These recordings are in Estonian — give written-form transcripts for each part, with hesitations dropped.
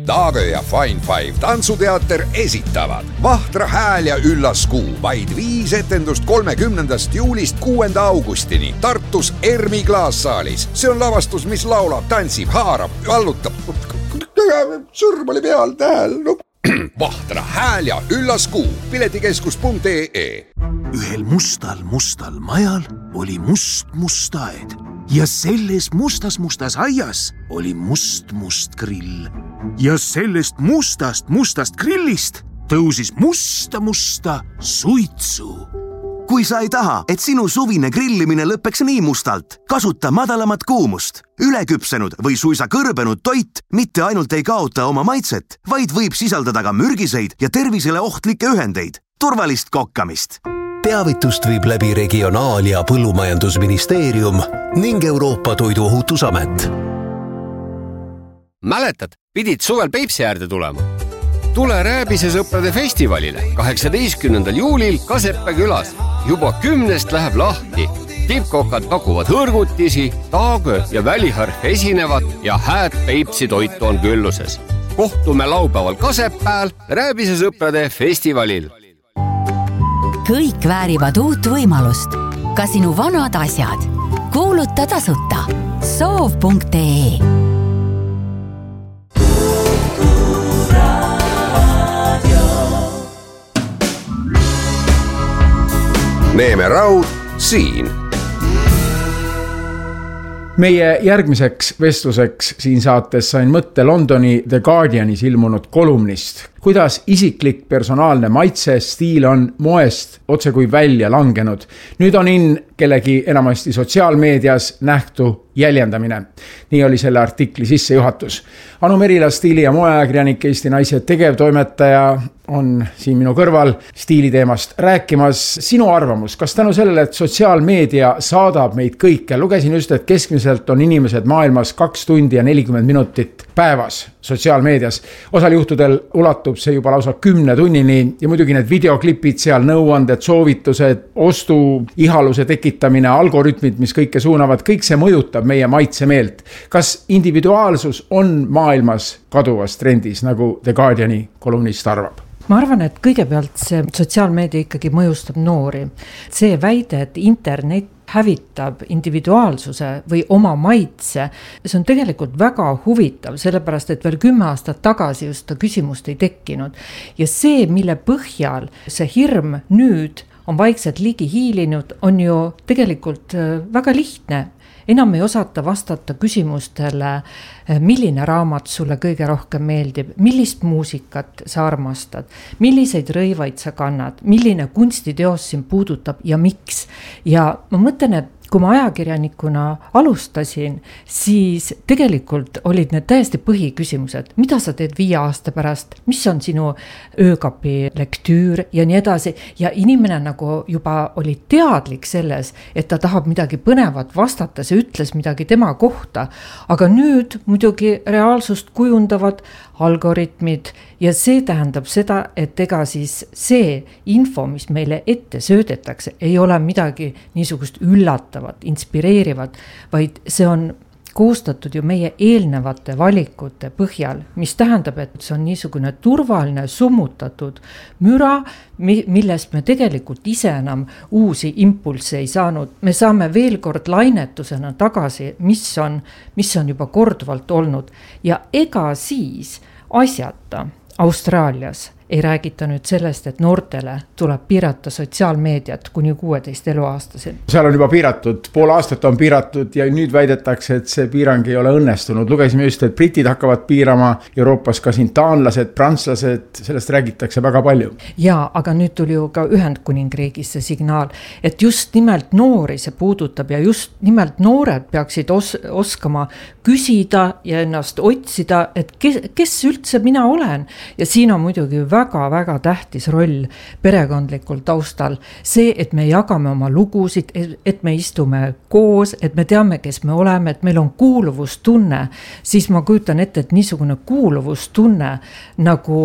Taagö ja Fine Five tantsuteater esitavad Vahtra hääl ja üllas kuu. Vaid 5 etendust 30. juulist 6. augustini Tartus Ermi klaassaalis. See on lavastus, mis laulab, tantsib, haarab, allutab. Sõrm oli peal, tähel. Vahtra hääl ja üllas kuu. Piletikeskus.ee. Ühel mustal majal oli must aed ja selles mustas aias oli must grill. Ja sellest mustast grillist tõusis musta suitsu. Kui sa ei taha, et sinu suvine grillimine lõpeks nii mustalt, kasuta madalamat kuumust. Üleküpsenud või suisa kõrbenud toit mitte ainult ei kaota oma maitset, vaid võib sisaldada ka mürgiseid ja tervisele ohtlikke ühendeid. Turvalist kokkamist! Teavitust viib läbi Regionaal- ja Põllumajandusministeerium ning Euroopa Toiduohutusamet. Mäletad, pidid suvel Peipsi äärde tulema? Tule Rääbise sõprade festivalile 18. juulil Kaseppe külas. Juba 10. läheb lahti. Tippkokad pakuvad hõrgutisi, taagö ja väliharf esinevad ja hääd Peipsi toitu on külluses. Kohtume laupäeval Kasepääl Rääbise sõprade festivalil. Kõik väärivad uut võimalust. Ka sinu vanad asjad. Kuuluta tasuta. Soov.ee. Neeme Raud siin. Meie järgmiseks vestluseks siin saates sain mõtte Londoni The Guardianis ilmunud kolumnist. Kuidas isiklik personaalne maitse stiil on moest otse kui välja langenud. Nüüd on kellegi enamasti sotsiaalmeedias nähtu jäljendamine. Nii oli selle artikli sissejuhatus. Anu Merila, stiili- ja moeajakirjanik, Eesti Naise tegevtoimetaja on siin minu kõrval stiiliteemast rääkimas. Sinu arvamus, kas tänu sellele, et sotsiaalmeedia saadab meid kõike? Lugesin just, et keskmiselt on inimesed maailmas 2 tundi ja 40 minutit päevas sotsiaalmeedias. Osal juhtudel ulatub see juba lausa 10 tunnini ja muidugi need videoklipid seal, nõuanded, soovitused, ihaluse tekitamine, algoritmid, mis kõike suunavad, kõik see mõjutab meie maitsemeelt. Kas individuaalsus on maailmas kaduvas trendis, nagu The Guardiani kolumnist arvab? Ma arvan, et kõigepealt see sotsiaalmeedia ikkagi mõjustab noori. See väide, et internet hävitab individuaalsuse või oma maitse, see on tegelikult väga huvitav, sellepärast et veel 10 aastat tagasi just küsimust ei tekkinud. Ja see, mille põhjal see hirm nüüd on vaikselt ligi hiilinud, on ju tegelikult väga lihtne. Enam ei osata vastata küsimustele, milline raamat sulle kõige rohkem meeldib, millist muusikat sa armastad, milliseid rõivaid sa kannad, milline kunstiteos sind puudutab ja miks. Ja ma mõtlen, et kui ma ajakirjanikuna alustasin, siis tegelikult olid need täiesti põhiküsimused. Mida sa teed 5 aasta pärast? Mis on sinu öökapi lektüür ja nii edasi? Ja inimene nagu juba oli teadlik selles, et ta tahab midagi põnevat vastata, see ütles midagi tema kohta. Aga nüüd muidugi reaalsust kujundavad algoritmid ja see tähendab seda, et ega siis see info, mis meile ette söödetakse, ei ole midagi niisugust üllatavat, inspireerivat, vaid see on koostatud ju meie eelnevate valikute põhjal, mis tähendab, et see on niisugune turvaline, summutatud müra, millest me tegelikult ise enam uusi impulsse ei saanud. Me saame veel kord lainetusena tagasi, mis on juba korduvalt olnud. Ja ega siis asjata Austraalias ei räägita nüüd sellest, et noortele tuleb piirata sotsiaalmeediat kuni 16 eluaastasel. Seal on juba piiratud, pool aastat on piiratud ja nüüd väidetakse, et see piirang ei ole õnnestunud. Lugesime just, et britid hakkavad piirama, Euroopas ka siin taanlased, prantslased, sellest räägitakse väga palju. Ja, aga nüüd tuli ju ka Ühendkuningriigis see signaal, et just nimelt noori see puudutab ja just nimelt noored peaksid oskama küsida ja ennast otsida, et kes üldse mina olen. Ja siin on muidugi väga tähtis roll perekondlikul taustal. See, et me jagame oma lugusid, et me istume koos, et me teame, kes me oleme, et meil on kuuluvustunne, siis ma kujutan ette, et niisugune kuuluvustunne nagu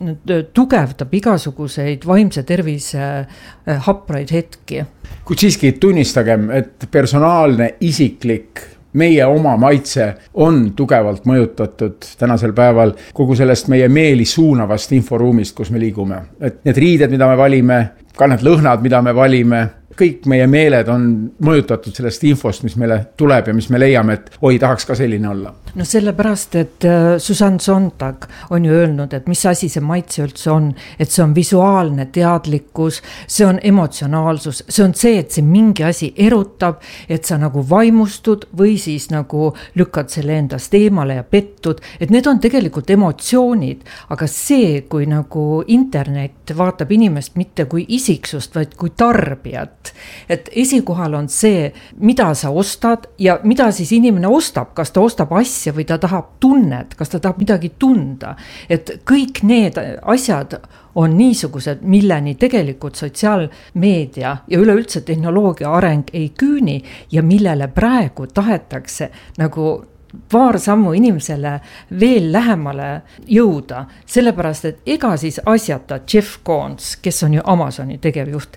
tugevdab igasuguseid vaimse tervise hapraid hetki. Kuid siiski tunnistagem, et personaalne, isiklik meie oma maitse on tugevalt mõjutatud tänasel päeval kogu sellest meie meeli suunavast inforuumist, kus me liigume. Et need riided, mida me valime, ka need lõhnad, mida me valime, kõik meie meeled on mõjutatud sellest infost, mis meile tuleb ja mis me leiame, et oi, tahaks ka selline olla. No sellepärast, et Susanne Sontag on ju öelnud, et mis asi see maitse üldse on, et see on visuaalne teadlikkus, see on emotsionaalsus, see on see, et see mingi asi erutab, et sa nagu vaimustud või siis nagu lükkad selle endast eemale ja pettud, et need on tegelikult emotsioonid, aga see, kui nagu internet vaatab inimest mitte kui isiksust, vaid kui tarbijat, et esikohal on see, mida sa ostad ja mida siis inimene ostab, kas ta ostab asja või ta tahab tunnet, kas ta tahab midagi tunda, et kõik need asjad on niisugused, milleni tegelikult sotsiaalmeedia ja üleüldse tehnoloogia areng ei küüni ja millele praegu tahetakse nagu paar sammu inimesele veel lähemale jõuda, sellepärast, et ega siis asjata Jeff Koons, kes on ju Amazoni tegevjuht,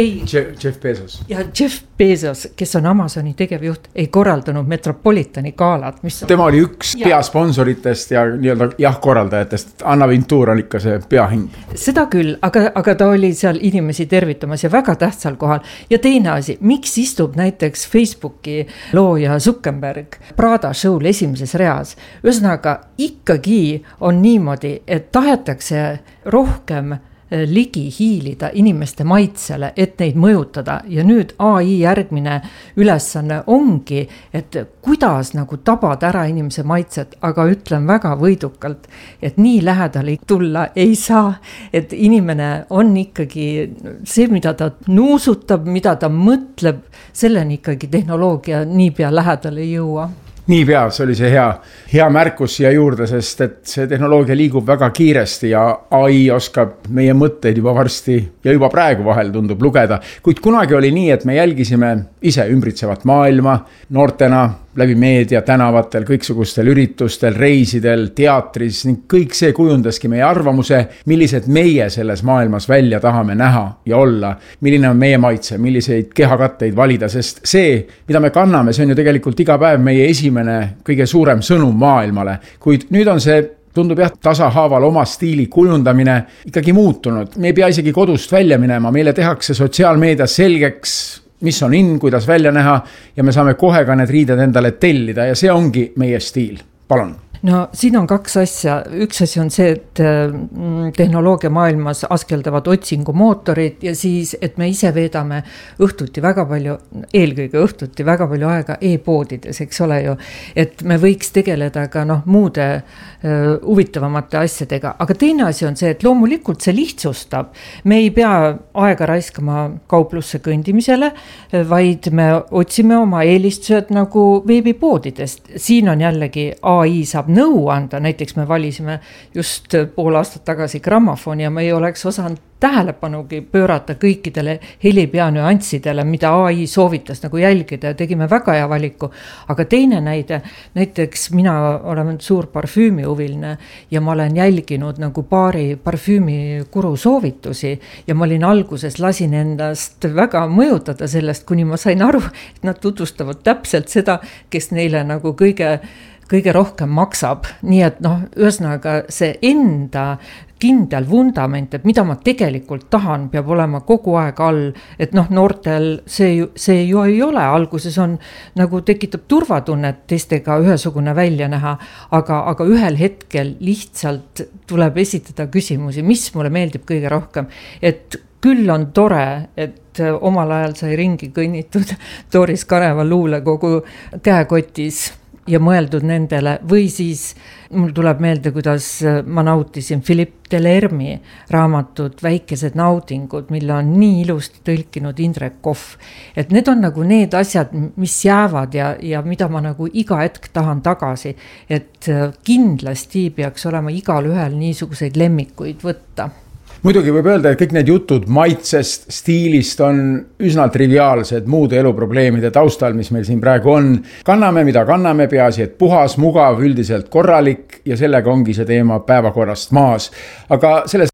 Jeff Bezos. Ja Jeff Bezos, kes on Amazoni tegevjuht, ei korraldanud Metropolitani galat. Tema oli üks peasponsoritest ja nii-öelda korraldajatest. Anna Vintur on ikka see peahing. Seda küll, aga ta oli seal inimesi tervitamas ja väga tähtsal kohal. Ja teine asi, miks istub näiteks Facebooki looja Zuckerberg Prada show esimeses reas. Ühesõnaga ikkagi on niimoodi, et tahetakse rohkem ligi hiilida inimeste maitsele, et neid mõjutada ja nüüd AI järgmine ülesanne ongi, et kuidas nagu tabada ära inimese maitset, aga ütlen väga võidukalt, et nii lähedale tulla ei saa, et inimene on ikkagi see, mida ta nuusutab, mida ta mõtleb, selleni ikkagi tehnoloogia niipea lähedale ei jõua. Niipea, see oli see hea märkus siia juurde, sest et see tehnoloogia liigub väga kiiresti ja AI oskab meie mõtteid juba varsti ja juba praegu vahel tundub lugeda. Kuid kunagi oli nii, et me jälgisime ise ümbritsevat maailma noortena läbi meedia, tänavatel, kõiksugustel üritustel, reisidel, teatris ning kõik see kujundaski meie arvamuse, millised meie selles maailmas välja tahame näha ja olla, milline on meie maitse, milliseid kehakatteid valida, sest see, mida me kanname, see on ju tegelikult iga päev meie esimene kõige suurem sõnum maailmale, kuid nüüd on see tundub tasahaaval oma stiili kujundamine ikkagi muutunud. Me ei pea isegi kodust välja minema, meile tehakse sotsiaalmeedias selgeks, mis on kuidas välja näha ja me saame kohe ka need riided endale tellida ja see ongi meie stiil. Palun. No siin on kaks asja. Üks asi on see, et tehnoloogia maailmas askeldavad otsingumootorid ja siis, et me ise veedame õhtuti väga palju, eelkõige õhtuti väga palju aega e-poodides, eks ole ju, et me võiks tegeleda ka muude huvitavamate asjadega. Aga teine asi on see, et loomulikult see lihtsustab. Me ei pea aega raiskama kauplusse kõndimisele, vaid me otsime oma eelistused nagu veebipoodidest. Siin on jällegi AI saab nõu anda, näiteks me valisime just pool aastat tagasi grammofoni ja me ei oleks osanud tähelepanugi pöörata kõikidele helipea nüanssidele, mida AI soovitas nagu jälgida ja tegime väga hea valiku. Aga teine näide, näiteks mina olen suur parfüümihuviline ja ma olen jälginud nagu paari parfüümikuru soovitusi ja ma olin alguses lasin endast väga mõjutada sellest, kuni ma sain aru, et nad tutvustavad täpselt seda, kes neile nagu kõige rohkem maksab. Nii et ühesõnaga see enda kindel vundament, et mida ma tegelikult tahan, peab olema kogu aeg all, et noortel see ju ei ole, alguses on nagu tekitab turvatunnet teistega ühesugune välja näha, aga ühel hetkel lihtsalt tuleb esitada küsimusi, mis mulle meeldib kõige rohkem, et küll on tore, et omal ajal sai ringi kõnnitud Doris Kareva luulekogu käekotis ja mõeldud nendele, või siis mul tuleb meelde, kuidas ma nautisin Philippe Delermi raamatut Väikesed naudingud, mille on nii ilusti tõlkinud Indrek Kohv. Et need on nagu need asjad, mis jäävad ja mida ma nagu iga hetk tahan tagasi, et kindlasti peaks olema igal ühel niisuguseid lemmikuid võtta. Muidugi võib öelda, et kõik need jutud maitsest, stiilist on üsna triviaalsed muude eluprobleemide taustal, mis meil siin praegu on. Kanname, mida kanname, peaasi, et puhas, mugav, üldiselt korralik ja sellega ongi see teema päevakorrast maas. Aga sellest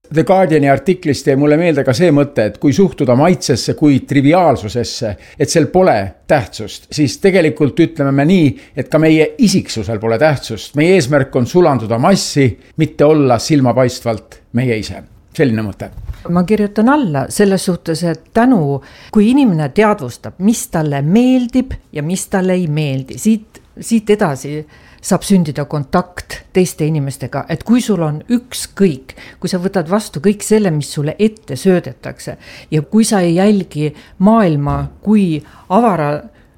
The Guardiani artiklist jäi mulle meelde ka see mõte, et kui suhtuda maitsesse kui triviaalsusesse, et sel pole tähtsust, siis tegelikult ütleme me nii, et ka meie isiksusel pole tähtsust. Meie eesmärk on sulanduda massi, mitte olla silmapaistvalt meie ise. Selline mõte. Ma kirjutan alla selles suhtes, et kui inimene teadvustab, mis talle meeldib ja mis talle ei meeldi, siit edasi saab sündida kontakt teiste inimestega, et kui sul on ükskõik, kui sa võtad vastu kõik selle, mis sulle ette söödetakse ja kui sa ei jälgi maailma kui avara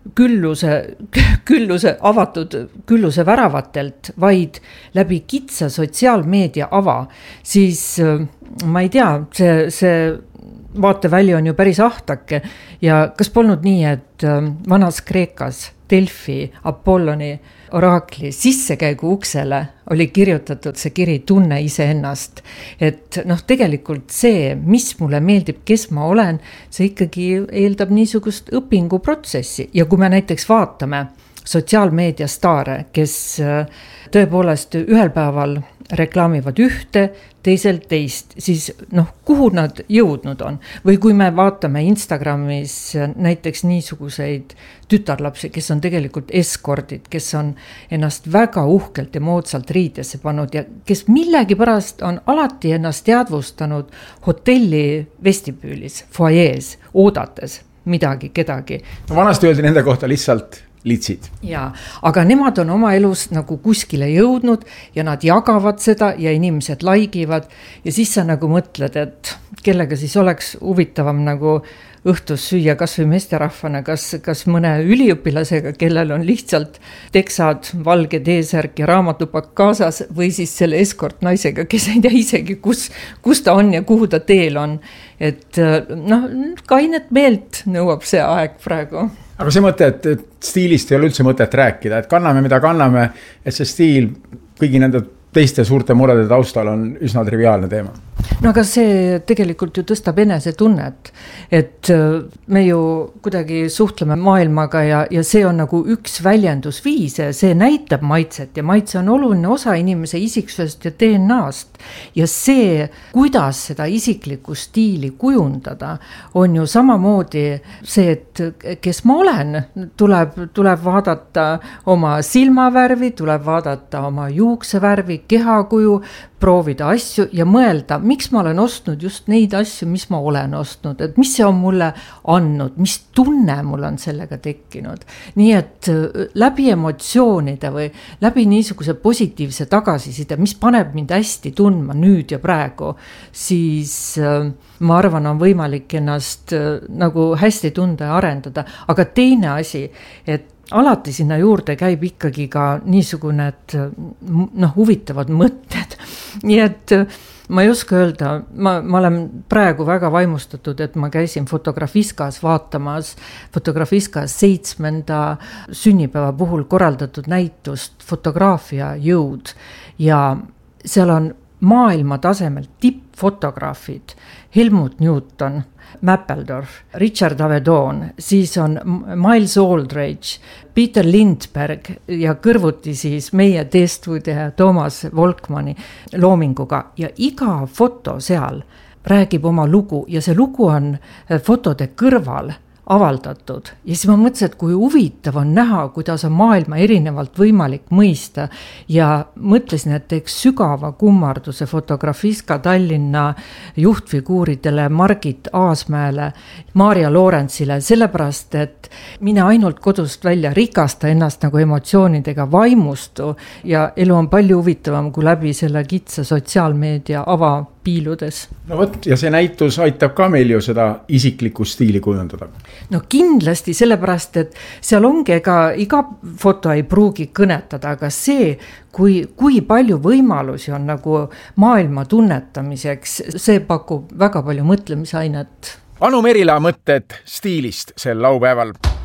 avatud külluse väravatelt, vaid läbi kitsa sotsiaalmeedia ava, siis ma ei tea, see vaateväli on ju päris ahtake ja kas polnud nii, et vanas Kreekas Delfi Apolloni oraakli sissekäigu uksele oli kirjutatud see kiri tunne iseennast, et tegelikult see, mis mulle meeldib, kes ma olen, see ikkagi eeldab niisugust õpinguprotsessi ja kui me näiteks vaatame sotsiaalmeedia staare, kes tõepoolest ühel päeval reklaamivad ühte, teisel teist, siis kuhu nad jõudnud on? Või kui me vaatame Instagramis näiteks niisuguseid tütarlapsi, kes on tegelikult eskordid, kes on ennast väga uhkelt ja moodsalt riidesse pannud ja kes millegipärast on alati ennast teadvustanud hotelli vestibüülis, foajees, oodates midagi, kedagi. Vanasti öeldi nende kohta lihtsalt litsid. Ja, aga nemad on oma elus nagu kuskile jõudnud ja nad jagavad seda ja inimesed laigivad ja siis sa nagu mõtled, et kellega siis oleks huvitavam nagu õhtus süüa kas või meesterahvana, kas mõne üliõpilasega, kellel on lihtsalt teksad, valge teesärk ja raamatupakk kaasas või siis selle eskort naisega, kes ei tea isegi, kus ta on ja kuhu ta teel on. Et kainet meelt nõuab see aeg praegu. Aga see mõte, et stiilist ei ole üldse mõtet rääkida, et kanname mida kanname, et see stiil kõigi nende teiste suurte murede taustal on üsna triviaalne teema. No aga see tegelikult ju tõstab enesetunnet, et me ju kuidagi suhtleme maailmaga ja see on nagu üks väljendusviis, see näitab maitset ja maitse on oluline osa inimese isiksusest ja DNA-st ja see, kuidas seda isiklikku stiili kujundada, on ju samamoodi see, et kes ma olen, tuleb vaadata oma silmavärvi, tuleb vaadata oma juuksevärvi, kehakuju, proovida asju ja mõelda, miks ma olen ostnud just neid asju, mis ma olen ostnud, et mis see on mulle andnud, mis tunne mul on sellega tekkinud. Nii et läbi emotsioonide või läbi niisuguse positiivse tagasiside, mis paneb mind hästi tundma nüüd ja praegu, siis ma arvan, on võimalik ennast nagu hästi tunda ja arendada. Aga teine asi, et alati sinna juurde käib ikkagi ka niisugune, et huvitavad mõtted. Nii et ma ei oska öelda, ma olen praegu väga vaimustatud, et ma käisin Fotografiskas vaatamas Fotografiskas 7. sünnipäeva puhul korraldatud näitust Fotograafia jõud ja seal on maailma tasemel tippfotograafid, Helmut Newton, Mappeldorf, Richard Avedon, siis on Miles Aldridge, Peter Lindberg ja kõrvuti siis meie teestuudia Toomas Volkmanni loominguga ja iga foto seal räägib oma lugu ja see lugu on fotode kõrval avaldatud ja siis ma mõtlesin, et kui huvitav on näha, kuidas on maailma erinevalt võimalik mõista ja mõtlesin, et teeks sügava kummarduse Fotografiska Tallinna juhtfiguuridele Margit Aasmäele, Maarja Loorentsile, sellepärast, et mine ainult kodust välja, rikasta ennast nagu emotsioonidega, vaimustu ja elu on palju huvitavam kui läbi selle kitsa sotsiaalmeedia avapiiludes. No võt, ja see näitus aitab ka meil ju seda isiklikku stiili kujundada. No kindlasti, sellepärast, et seal ongi iga foto ei pruugi kõnetada, aga see, kui palju võimalusi on nagu maailma tunnetamiseks, see pakub väga palju mõtlemisainet. Anu Merila mõtted stiilist sel laupäeval.